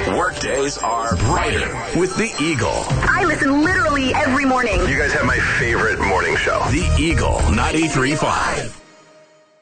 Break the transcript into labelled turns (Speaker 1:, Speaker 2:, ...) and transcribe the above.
Speaker 1: Workdays are brighter with the Eagle.
Speaker 2: I listen literally every morning.
Speaker 3: You guys have my favorite morning show.
Speaker 1: The Eagle 93.5.